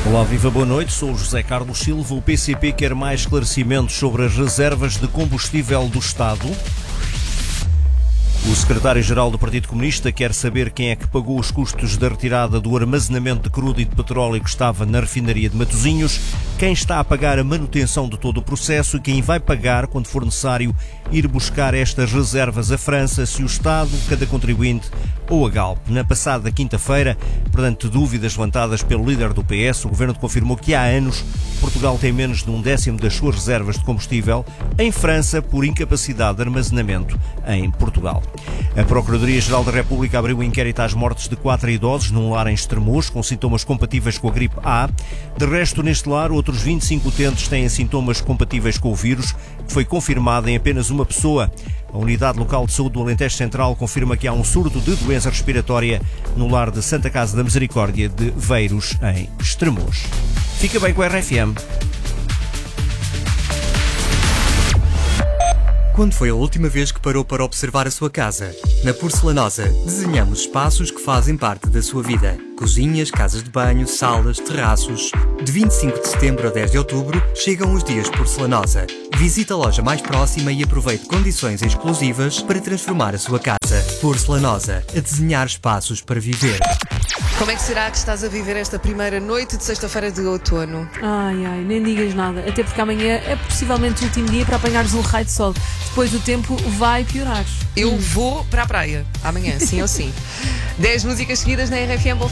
Olá, viva, boa noite. Sou o José Carlos Silva. O PCP quer mais esclarecimentos sobre as reservas de combustível do Estado. O secretário-geral do Partido Comunista quer saber quem é que pagou os custos da retirada do armazenamento de crudo e de petróleo que estava na refinaria de Matosinhos, quem está a pagar a manutenção de todo o processo e quem vai pagar, quando for necessário, ir buscar estas reservas à França, se o Estado, cada contribuinte ou a Galp. Na passada quinta-feira, perante dúvidas levantadas pelo líder do PS, o Governo confirmou que há anos Portugal tem menos de 1/10 das suas reservas de combustível em França por incapacidade de armazenamento em Portugal. A Procuradoria-Geral da República abriu um inquérito às mortes de 4 idosos num lar em Estremoz, com sintomas compatíveis com a gripe A. De resto, neste lar, outros 25 utentes têm sintomas compatíveis com o vírus, que foi confirmado em apenas uma pessoa. A Unidade Local de Saúde do Alentejo Central confirma que há um surto de doença respiratória no lar de Santa Casa da Misericórdia de Veiros, em Estremoz. Fica bem com a RFM. Quando foi a última vez que parou para observar a sua casa? Na Porcelanosa, desenhamos espaços que fazem parte da sua vida. Cozinhas, casas de banho, salas, terraços. De 25 de setembro a 10 de outubro, chegam os dias Porcelanosa. Visite a loja mais próxima e aproveite condições exclusivas para transformar a sua casa. Porcelanosa, a desenhar espaços para viver. Como é que será que estás a viver esta primeira noite de sexta-feira de outono? Ai, nem digas nada. Até porque amanhã é possivelmente o último dia para apanhares um raio de sol. Depois o tempo vai piorar. Eu vou para a praia amanhã, sim ou sim. 10 músicas seguidas na RFM.